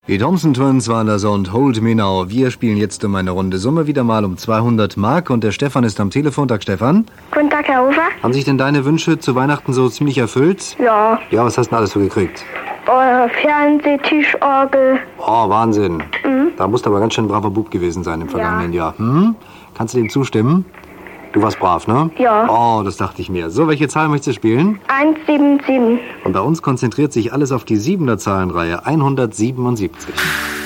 Die Thompson Twins waren das und Hold Me Now. Wir spielen jetzt um eine runde Summe wieder mal um 200 Mark und der Stefan ist am Telefon. Tag, Stefan. Guten Tag, Herr Hofer. Haben sich denn deine Wünsche zu Weihnachten so ziemlich erfüllt? Ja. Ja, was hast du denn alles so gekriegt? Fernseh, Tischorgel. Oh, Wahnsinn. Da musst du aber ganz schön ein braver Bub gewesen sein im vergangenen Jahr. Kannst du dem zustimmen? Du warst brav, ne? Ja. Oh, das dachte ich mir. So, welche Zahl möchtest du spielen? 177. Und bei uns konzentriert sich alles auf die 7er Zahlenreihe 177.